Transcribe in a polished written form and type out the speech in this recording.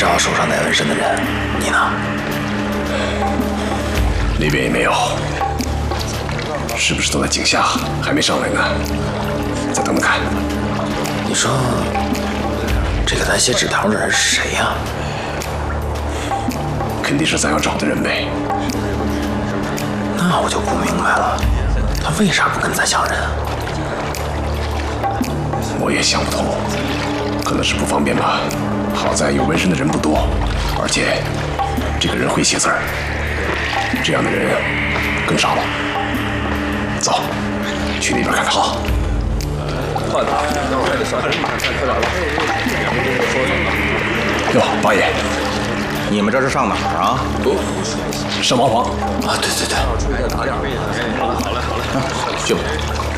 到手上带纹身的人，你呢？ 那边也没有，是不是都在井下，还没上来呢？再等等看。 你说这个来写纸条的人是谁呀？ 肯定是咱要找的人呗。 那我就不明白了，他为啥不跟咱相认啊？ 我也想不通，可能是不方便吧。好在有纹身的人不多，而且这个人会写字儿，这样的人更少了。走，去那边看看。好。哟，八爷， 你们这是上哪儿啊？ 上茅房啊，对对对。 去吧。